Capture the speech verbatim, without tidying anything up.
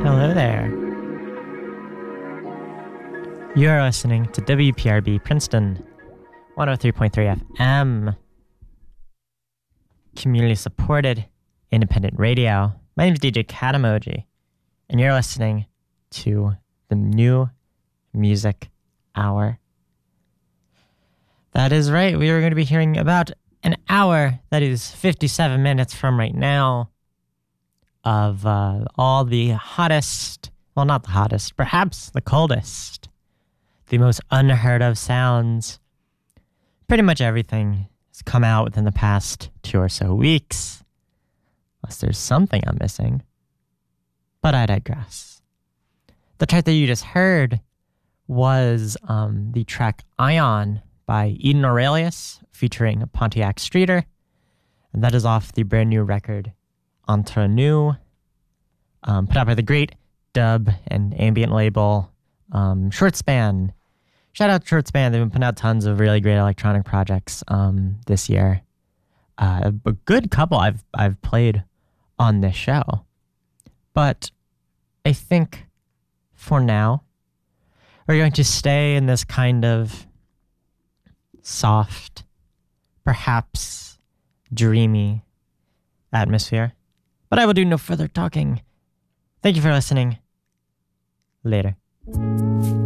Hello there. You're listening to W P R B Princeton, one oh three point three F M, community-supported independent radio. My name is D J Cat Emoji, and you're listening to the New Music Hour. That is right. We are going to be hearing about an hour, that is fifty-seven minutes from right now, of uh, all the hottest, well, not the hottest, perhaps the coldest, the most unheard of sounds. Pretty much everything has come out within the past two or so weeks, unless there's something I'm missing. But I digress. The track that you just heard was um, the track Ion by Eden Aurelius featuring Pontiac Streeter, and that is off the brand new record Entre Nous, um, put out by the great dub and ambient label um, Shortspan. Shout out to Shortspan. They've been putting out tons of really great electronic projects um, this year. Uh, a good couple I've I've played on this show. But I think for now, we're going to stay in this kind of soft, perhaps dreamy atmosphere. But I will do no further talking. Thank you for listening. Later.